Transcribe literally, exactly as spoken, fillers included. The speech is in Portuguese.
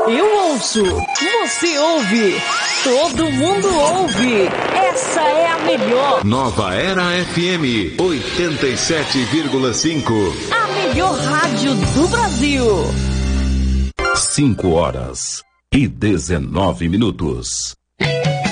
Eu ouço, você ouve, todo mundo ouve. Essa é a melhor. Nova Era F M oitenta e sete vírgula cinco. A melhor rádio do Brasil. Cinco horas e dezenove minutos.